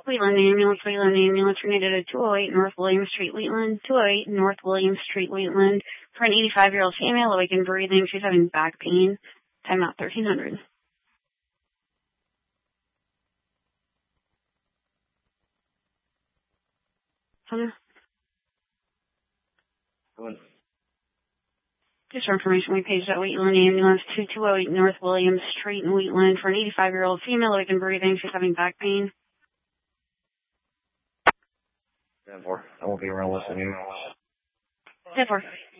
Wheatland ambulance, we needed a 208 North William Street, Wheatland, 208 North William Street, Wheatland, for an 85-year-old female, awake and breathing. She's having back pain. Time out 1300. Just for information, we paged out Wheatland ambulance 2208 North William Street in Wheatland for an 85-year-old female, awake and breathing. She's having back pain. 10-4. I won't be around listening. 10-4.